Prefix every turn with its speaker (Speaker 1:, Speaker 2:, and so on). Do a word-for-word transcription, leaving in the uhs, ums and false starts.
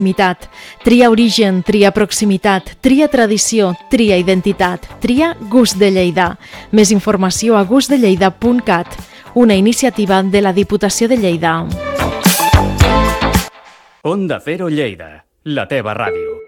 Speaker 1: proximitat. Tria origen, tria proximitat, tria tradició, tria identitat, tria Gust de Lleida. Més informació a gust de lleida punt cat, una iniciativa de la Diputació de Lleida.
Speaker 2: Onda Cero Lleida, la teva ràdio.